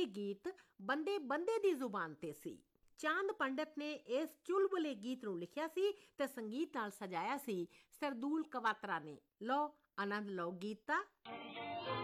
ਇਹ ਗੀਤ ਬੰਦੇ ਬੰਦੇ ਦੀ ਜ਼ੁਬਾਨ ਤੇ ਸੀ। ਚਾਂਦ ਪੰਡਤ ਨੇ ਇਸ ਚੁਲਬੁਲੇ ਗੀਤ ਨੂੰ ਲਿਖਿਆ ਸੀ ਤੇ ਸੰਗੀਤ ਨਾਲ ਸਜਾਇਆ ਸੀ ਸਰਦੂਲ ਕਵਾਤਰਾ ਨੇ। ਲਓ ਆਨੰਦ ਲਓ ਗੀਤ ਦਾ।